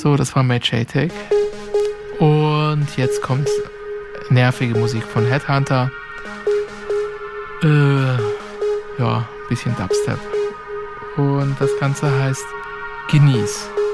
So, das war Matt Jacek. Und jetzt kommt nervige Musik von Headhunter. Ja, bisschen Dubstep. Und das Ganze heißt Genieß.